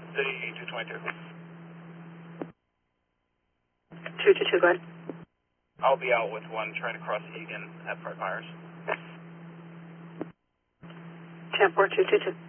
City 222. 222, go ahead. I'll be out with one trying to cross Egan at Fort Myers. 10-4, 222.